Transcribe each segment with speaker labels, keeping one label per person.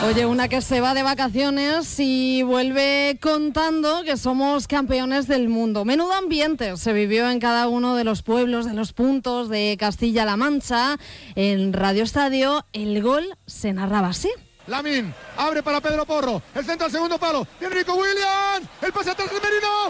Speaker 1: Oye, una que se va de vacaciones y vuelve contando que somos campeones del mundo. Menudo ambiente se vivió en cada uno de los pueblos, de los puntos de Castilla-La Mancha. En Radio Estadio, el gol se narraba así.
Speaker 2: Lamine abre para Pedro Porro, el centro al segundo palo, viene Nico Williams, el pase atrás de Merino,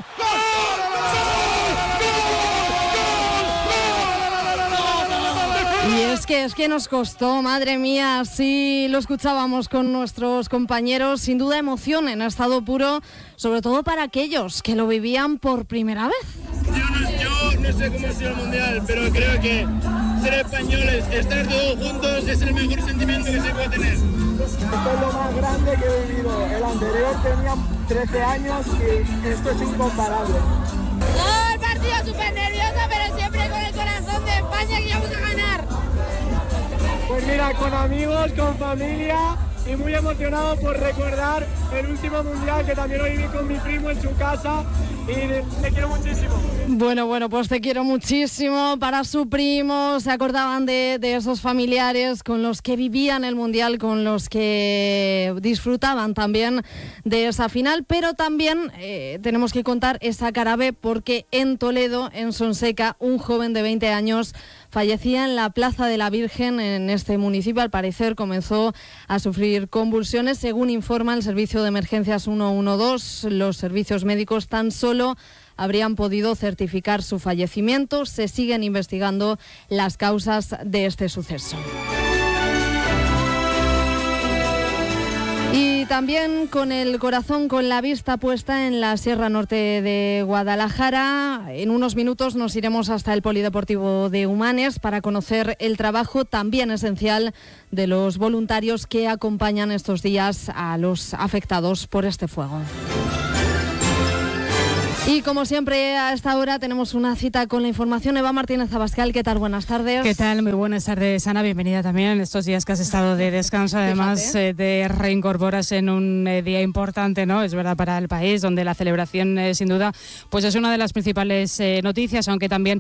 Speaker 1: Y es que nos costó, madre mía, sí lo escuchábamos con nuestros compañeros, sin duda emoción en estado puro, sobre todo para aquellos que lo vivían por primera vez.
Speaker 3: Yo no sé cómo ha sido el Mundial, pero creo que ser españoles, estar todos juntos es el mejor sentimiento que se puede tener.
Speaker 4: Esto es lo más grande que he vivido. El anterior tenía 13 años y esto es incomparable.
Speaker 5: Todo el partido súper nervioso, pero siempre con el corazón de España que íbamos a ganar.
Speaker 4: Pues mira, con amigos, con familia y muy emocionado por recordar el último mundial que también lo viví con mi primo en su casa y te quiero muchísimo.
Speaker 1: Bueno, pues te quiero muchísimo. Para su primo, se acordaban de esos familiares con los que vivían el mundial, con los que disfrutaban también de esa final, pero también tenemos que contar esa cara B, porque en Toledo, en Sonseca, un joven de 20 años fallecía en la Plaza de la Virgen en este municipio. Al parecer comenzó a sufrir convulsiones, según informa el Servicio de Emergencias 112. Los servicios médicos tan solo habrían podido certificar su fallecimiento. Se siguen investigando las causas de este suceso. Y también con el corazón, con la vista puesta en la Sierra Norte de Guadalajara, en unos minutos nos iremos hasta el Polideportivo de Humanes para conocer el trabajo también esencial de los voluntarios que acompañan estos días a los afectados por este fuego. Y como siempre a esta hora tenemos una cita con la información. Eva Martínez Abascal, ¿qué tal? Buenas tardes.
Speaker 6: ¿Qué tal? Muy buenas tardes, Ana. Bienvenida también en estos días que has estado de descanso, además de reincorporarse en un día importante, ¿no? Es verdad, para el país, donde la celebración sin duda pues es una de las principales noticias, aunque también